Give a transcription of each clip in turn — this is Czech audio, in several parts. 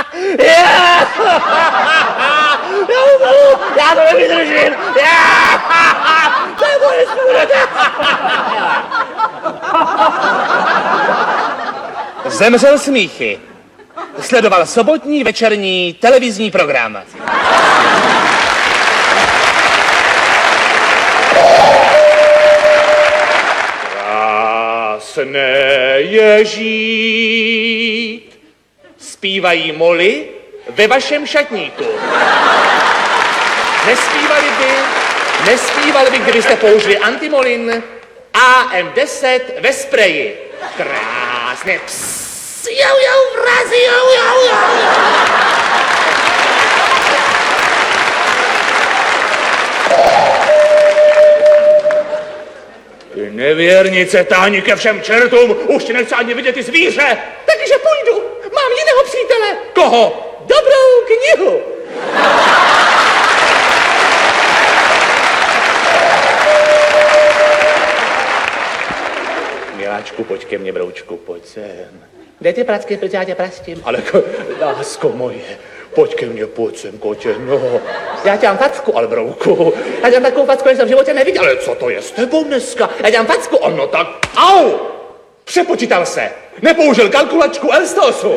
Já to nevydržím! To je moje Zemřel smíchy. Sledoval sobotní večerní televizní program. Krásné je žít, zpívají moly ve vašem šatníku. Nespívali by, kdybyste použili antimolin AM10 ve spreji. Krásně. Psss, vrazi, Ty nevěrnice, táni ke všem čertům, už ti nechci ani vidět ty zvíře. Takže půjdu, mám jiného přítele. Koho? Dobrou knihu. Miláčku, pojď ke mně, broučku, pojď sem. Kde ty pracky, protože já tě prastím? Ale lásko moje, pojď ke mně, pojď sem, kotě, no. Já tě mám facku, ale brouku. Já tě mám takovou facku, než jsem v životě neviděl. Ale co to je s tebou dneska? Já tě mám facku, ono tak, au! Přepočítal se, nepoužil kalkulačku Elstosu.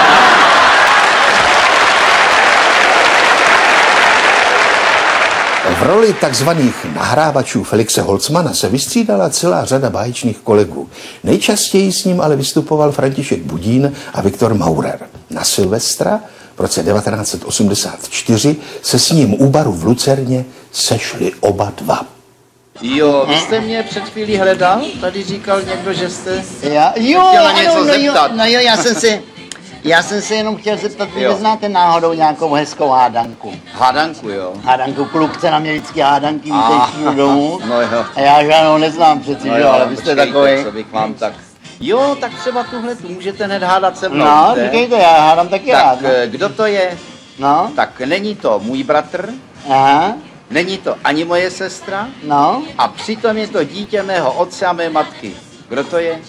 V roli takzvaných nahrávačů Felixe Holcmana se vystřídala celá řada báječných kolegů. Nejčastěji s ním ale vystupoval František Budín a Viktor Maurer. Na Silvestra v roce 1984 se s ním u baru v Lucerně sešli oba dva. Jo, vy jste mě před chvílí hledal? Tady říkal někdo, že jste Jo, chtěla něco zeptat. No jo, já jsem se jenom chtěl zeptat, vy neznáte náhodou nějakou hezkou hádanku? Hádanku, jo. Hádanku, klukce na mě vždycky hádanky vítejšího domů. No jo. A já žádnou neznám přeci, No jo, ale vy jste takový. Co bych vám tak... Jo, tak třeba tuhle tu můžete hned hádat se mnou. No, víte? říkejte, já hádám taky rád. Tak kdo to je? No, Tak není to můj bratr, aha, není to ani moje sestra no. a přitom je to dítě mého otce a mé matky. Kdo to je?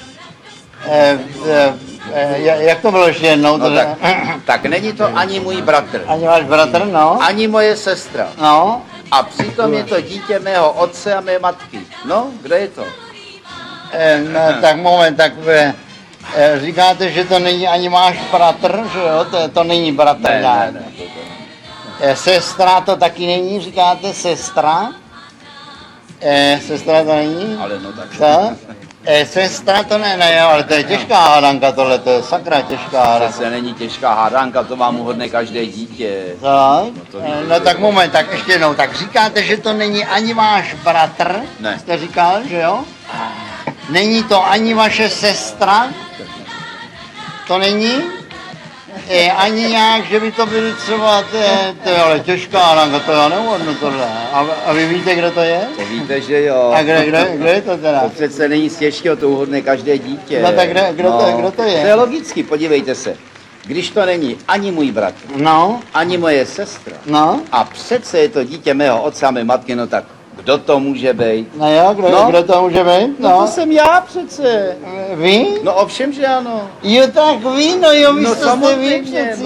Jak to bylo ještě jednou? No tak není to ani můj bratr, Ani váš bratr, no. ani moje sestra. No, A přitom je to dítě mého otce a mé matky. No, kdo je to? no tak moment, tak říkáte, že to není ani váš bratr, že jo? To není bratr nějak. Ne. Sestra to taky není, říkáte sestra? Sestra to není? Ale no tak. Co? Sestra to ne, ale to je těžká hádanka tohle, to je sakra těžká hádanka. Přece není těžká hádanka, to vám uhodne každé dítě. Tak? to víte, No tak moment, tak ještě jednou, tak říkáte, že to není ani váš bratr? Ne. Jste říkal, že jo? Není to ani vaše sestra? To není? Ani nějak, že by to byly třeba, to je ale těžká hádanka, to já neuhodnu tohle. A vy víte, kdo to je? To víte, že jo. A kde je to teda? To přece není z těžkého, to uhodne každé dítě. No tak kdo to je? To je logicky, podívejte se. Když to není ani můj bratr, No, ani moje sestra, no. a přece je to dítě mého otce a mé matky, no tak kdo to může být? No jo, kdo to může být? No to jsem já přece. Vy? No ovšem, že ano. Jo, tak vy, no jo, vy No jste vy samozřejmě, přeci.